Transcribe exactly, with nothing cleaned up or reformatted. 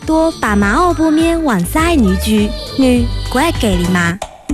多把马奥波面往塞女居，女怪给力吗？